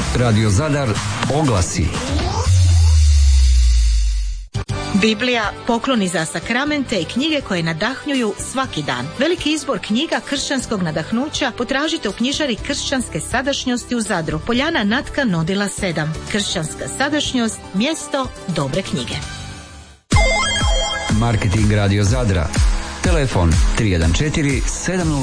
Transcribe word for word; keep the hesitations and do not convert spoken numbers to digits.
Radio Zadar oglasi. Biblija, pokloni za sakramente i knjige koje nadahnjuju svaki dan. Veliki izbor knjiga kršćanskog nadahnuća potražite u knjižari Kršćanske sadašnjosti u Zadru. Poljana Natka Nodila sedam. Kršćanska sadašnjost, mjesto dobre knjige. Marketing Radio Zadra. Telefon tri jedan četiri sedam